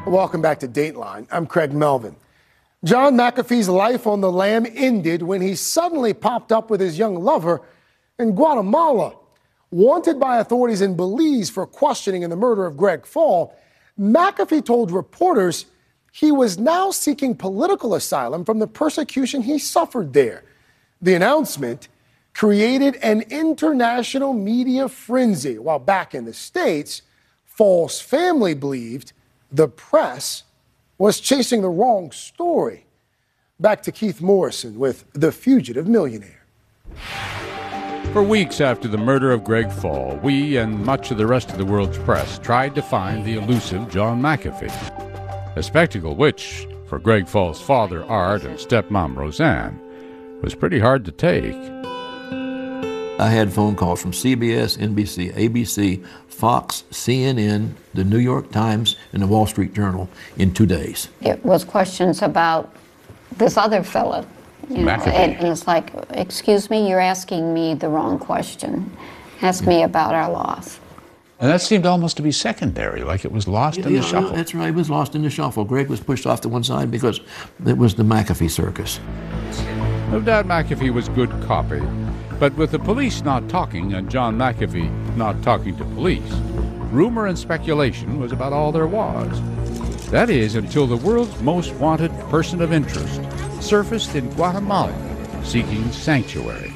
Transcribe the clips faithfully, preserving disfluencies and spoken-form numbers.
Welcome back to Dateline. I'm Craig Melvin. John McAfee's life on the lam ended when he suddenly popped up with his young lover in Guatemala. Wanted by authorities in Belize for questioning in the murder of Greg Fall, McAfee told reporters he was now seeking political asylum from the persecution he suffered there. The announcement created an international media frenzy, while back in the States, Fall's family believed the press was chasing the wrong story. Back to Keith Morrison with The Fugitive Millionaire. For weeks after the murder of Greg Fall, we and much of the rest of the world's press tried to find the elusive John McAfee, a spectacle which, for Greg Fall's father, Art, and stepmom, Roseanne, was pretty hard to take. I had phone calls from C B S, N B C, A B C, Fox, C N N, the New York Times, and the Wall Street Journal in two days. It was questions about this other fella. You know, and, and it's like, excuse me, you're asking me the wrong question. Ask me about our loss. And that seemed almost to be secondary, like it was lost yeah, in the yeah, shuffle. That's right, it was lost in the shuffle. Greg was pushed off to one side because it was the McAfee circus. No doubt McAfee was good copy, but with the police not talking and John McAfee not talking to police, rumor and speculation was about all there was. That is, until the world's most wanted person of interest surfaced in Guatemala seeking sanctuary.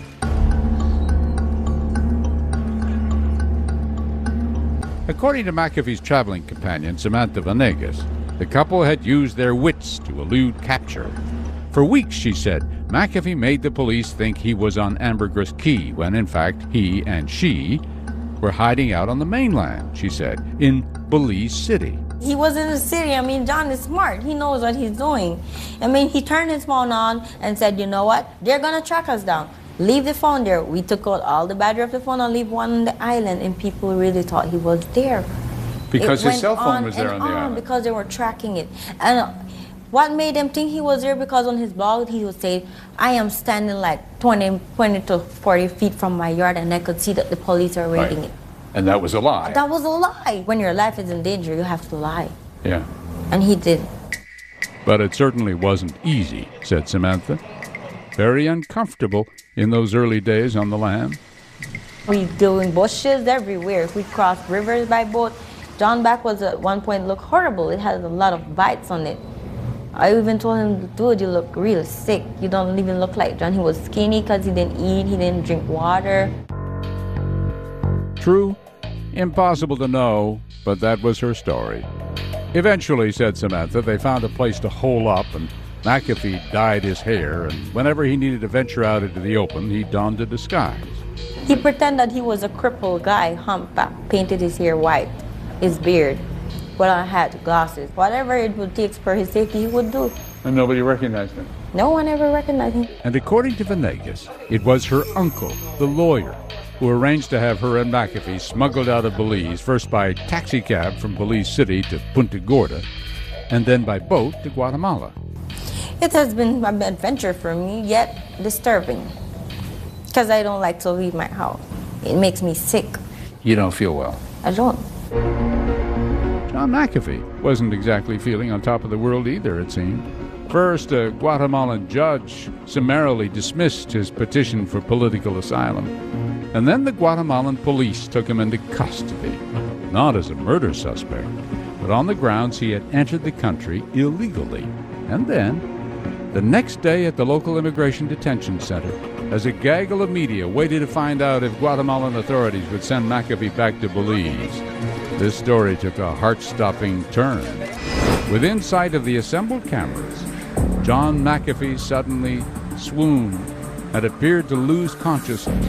According to McAfee's traveling companion, Samantha Venegas, the couple had used their wits to elude capture. For weeks, she said, McAfee made the police think he was on Ambergris Caye, when in fact he and she were hiding out on the mainland, she said, in Belize City. He was in the city. I mean, John is smart. He knows what he's doing. I mean, he turned his phone on and said, you know what? They're going to track us down. Leave the phone there. We took out all the battery of the phone and leave one on the island, and people really thought he was there. Because it his cell phone was there on on the on island. Because they were tracking it. And uh, what made them think he was there? Because on his blog, he would say, I am standing like twenty, twenty to forty feet from my yard, and I could see that the police are raiding Right. it. And that was a lie. That was a lie. When your life is in danger, you have to lie. Yeah. And he did. But it certainly wasn't easy, said Samantha. Very uncomfortable in those early days on the lam. We doing bushes everywhere. We crossed rivers by boat. John back was at one point looked horrible. It had a lot of bites on it. I even told him, dude, you look real sick. You don't even look like John. He was skinny because he didn't eat, he didn't drink water. True, impossible to know, but that was her story. Eventually, said Samantha, they found a place to hole up, and McAfee dyed his hair, and whenever he needed to venture out into the open, he donned a disguise. He pretended he was a crippled guy, humpback, painted his hair white, his beard, put on a hat, glasses. Whatever it would take for his safety, he would do. And nobody recognized him. No one ever recognized him. And according to Venegas, it was her uncle, the lawyer, who arranged to have her and McAfee smuggled out of Belize, first by taxicab from Belize City to Punta Gorda, and then by boat to Guatemala. It has been an adventure for me, yet disturbing, because I don't like to leave my house. It makes me sick. You don't feel well? I don't. John McAfee wasn't exactly feeling on top of the world either, it seemed. First, a Guatemalan judge summarily dismissed his petition for political asylum. And then the Guatemalan police took him into custody, not as a murder suspect, but on the grounds he had entered the country illegally. And then, the next day at the local immigration detention center, as a gaggle of media waited to find out if Guatemalan authorities would send McAfee back to Belize, this story took a heart-stopping turn. Within sight of the assembled cameras, John McAfee suddenly swooned and appeared to lose consciousness.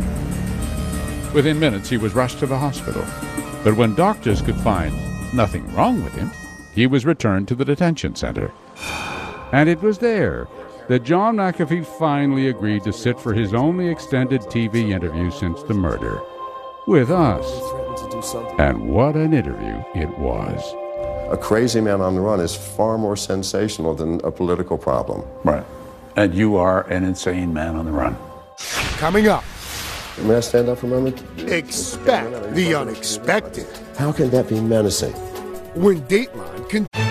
Within minutes, he was rushed to the hospital. But when doctors could find nothing wrong with him, he was returned to the detention center. And it was there that John McAfee finally agreed to sit for his only extended T V interview since the murder, with us. And what an interview it was. A crazy man on the run is far more sensational than a political problem. Right. And you are an insane man on the run. Coming up. May I stand up for a moment? Expect the unexpected. How can that be menacing? When Dateline continues.